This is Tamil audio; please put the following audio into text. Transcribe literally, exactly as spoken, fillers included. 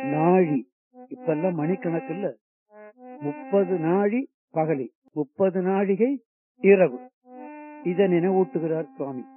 நாழி, இப்பெல்லாம் மணிக்கணக்கில் முப்பது நாழி பகலி, முப்பது நாழிகை இரவு. இதை நினைவூட்டுகிறார் சுவாமி.